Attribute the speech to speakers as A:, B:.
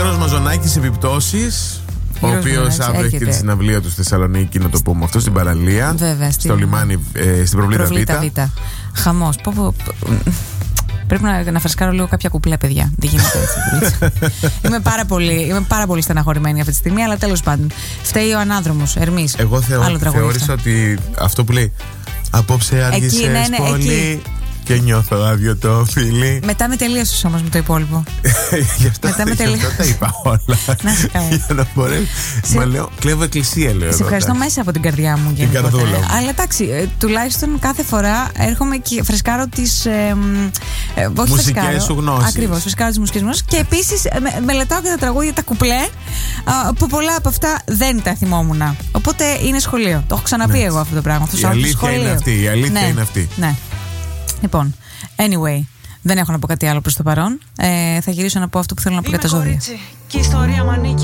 A: Γιώργος Μαζονάκης, Επιπτώσεις. Ο οποίος αύριο έχει την συναυλία του στη Θεσσαλονίκη, να το πούμε αυτό, στην παραλία.
B: Βέβαια,
A: στο λιμάνι, στην Προβλήτα Β.
B: Χαμός. Πρέπει να φρεσκάρω λίγο κάποια κουπλέ, παιδιά. Δεν γίνεται έτσι. είμαι πάρα πολύ στεναχωρημένη αυτή τη στιγμή, αλλά τέλος πάντων. Φταίει ο ανάδρομος, Ερμής.
A: Εγώ θεώρησα ότι αυτό που λέει απόψε άργησες πολύ. Και νιώθω άδειο το φίλι.
B: Μετά με τελείωσες όμως με το υπόλοιπο.
A: Γι' αυτό τα είπα όλα.
B: Να σε καλά.
A: Για να μπορέσει. Μα λέω, κλέβω εκκλησία, λέω.
B: Σε ευχαριστώ μέσα από την καρδιά μου.
A: Την καρδούλα μου.
B: Αλλά εντάξει, τουλάχιστον κάθε φορά έρχομαι και φρεσκάρω τις
A: μουσικές σου γνώσεις.
B: Ακριβώς, φρεσκάρω τις μουσικές μου γνώσεις. Και επίσης μελετάω και τα τραγούδια, τα κουπλέ, που πολλά από αυτά δεν τα θυμόμουν. Οπότε είναι σχολείο. Το έχω ξαναπεί εγώ αυτό το πράγμα.
A: Η αλήθεια είναι αυτή. Η αλήθεια είναι αυτή.
B: Ναι. Λοιπόν, anyway, δεν έχω να πω κάτι άλλο προς το παρόν. Θα γυρίσω να πω αυτό που θέλω να πω για τα ζώδια.
C: Και η ιστορία μ' ανήκει.